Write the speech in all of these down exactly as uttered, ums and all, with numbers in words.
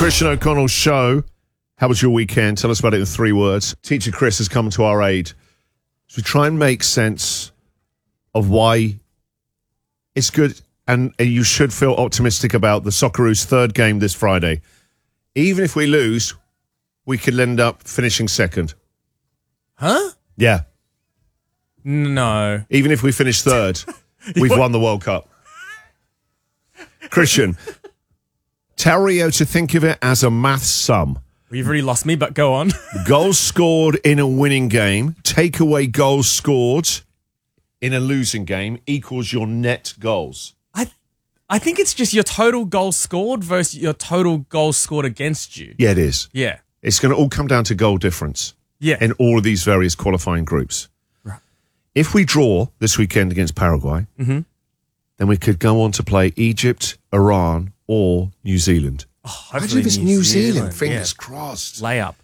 Christian O'Connell Show. How was your weekend? Tell us about it in three words. Teacher Chris has come to our aid. So we try and make sense of why it's good and, and you should feel optimistic about the Socceroos' third game this Friday. Even if we lose, we could end up finishing second. Huh? Yeah. No. Even if we finish third, we've won the World Cup. Christian, tell Rio to think of it as a maths sum. Well, you've already lost me, but go on. Goals scored in a winning game, take away goals scored in a losing game equals your net goals. I I think it's just your total goals scored versus your total goals scored against you. Yeah, it is. Yeah. It's going to all come down to goal difference. Yeah. In all of these various qualifying groups. Right. If we draw this weekend against Paraguay, mm-hmm. then we could go on to play Egypt, Iran, or New Zealand. Oh, Imagine if it's New Zealand. Zealand. Fingers yeah. crossed. Layup.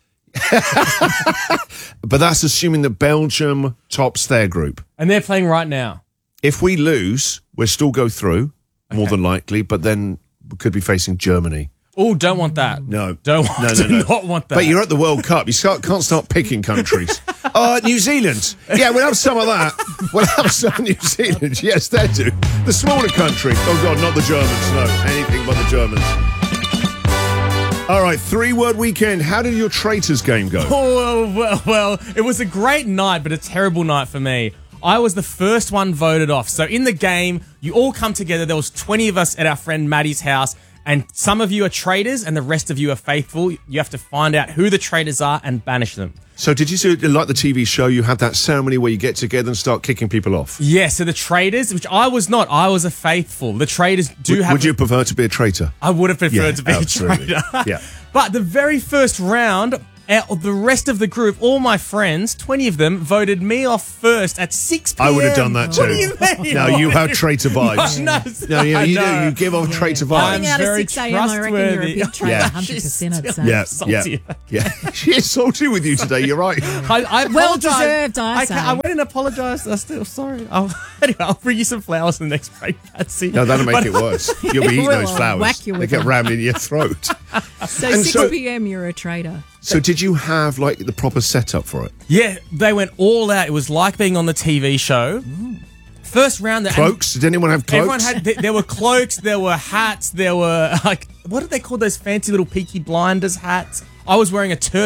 But that's assuming that Belgium tops their group. And they're playing right now. If we lose, we'll still go through, more Okay. than likely, but then we could be facing Germany. Oh, don't want that. No. Don't want, no, no, do no. not want that. But you're at the World Cup. You start, can't start picking countries. Uh, New Zealand. Yeah, we'll have some of that. We'll have some New Zealand. Yes, they do. The smaller country. Oh, God, not the Germans. No, anything but the Germans. All right, three-word weekend. How did your Traitors game go? Oh, well, well, it was a great night, but a terrible night for me. I was the first one voted off. So in the game, you all come together. There was twenty of us at our friend Maddie's house, and some of you are traitors and the rest of you are faithful. You have to find out who the traitors are and banish them. So did you see, like the T V show, you have that ceremony where you get together and start kicking people off? Yeah, so the traitors, which I was not, I was a faithful. The traitors do would, have... Would you prefer to be a traitor? I would have preferred Yeah, to be absolutely. a traitor. Yeah. But the very first round, out the rest of the group, all my friends, twenty of them, voted me off first at six p m I would have done that too. What do you mean? No, you have traitor vibes. No, No, yeah, you no. do. You give off traitor I'm vibes. out at very six a m, I reckon you're a trustworthy. big traitor, Yeah. one hundred percent I'd say. Yeah, Salty. yeah, yeah. She is salty with you today. You're right. I, I Well apologise. deserved, I ca- say. I went and apologised. I'm still sorry. I'll, anyway, I'll bring you some flowers in the next break, Patsy. No, that'll make But- it worse. You'll be eating Well, those I'll flowers. whack you They with get them. rammed in your throat. So And six so- p m you're a traitor. So, did you have like the proper setup for it? Yeah, they went all out. It was like being on the T V show. First round, the Cloaks? Did anyone have cloaks? Everyone had. Th- there were cloaks. There were hats. There were like what do they call those fancy little Peaky Blinders hats? I was wearing a turtle.